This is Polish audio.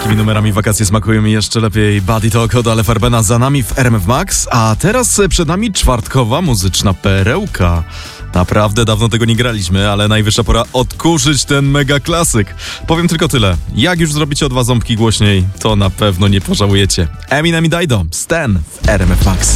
takimi numerami wakacje smakują mi jeszcze lepiej. Body Talk od Ale Farbena za nami w RMF Max, a teraz przed nami czwartkowa muzyczna perełka. Naprawdę dawno tego nie graliśmy, ale najwyższa pora odkurzyć ten mega klasyk. Powiem tylko tyle. Jak już zrobicie o 2 ząbki głośniej, to na pewno nie pożałujecie. Eminem i Dido, Stan w RMF Max.